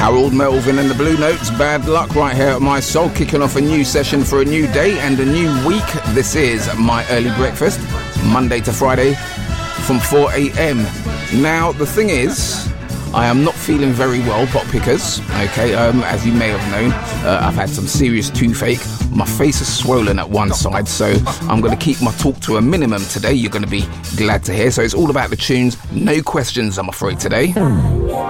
Harold Melvin and the Blue Notes, Bad Luck, right here at My Soul, kicking off a new session for a new day and a new week. This is My Early Breakfast, Monday to Friday from 4 a.m. Now, the thing is, I am not feeling very well, pot pickers, okay? As you may have known, I've had some serious toothache. My face is swollen at one side, so I'm going to keep my talk to a minimum today. You're going to be glad to hear. So it's all about the tunes. No questions, I'm afraid, today.